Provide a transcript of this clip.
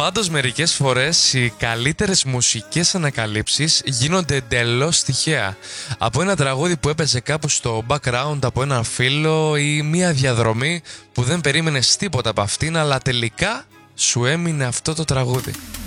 Πάντως μερικές φορές οι καλύτερες μουσικές ανακαλύψεις γίνονται εντελώς τυχαία. Από ένα τραγούδι που έπαιζε κάπου στο background από έναν φίλο ή μια διαδρομή που δεν περίμενες τίποτα από αυτήν, αλλά τελικά σου έμεινε αυτό το τραγούδι.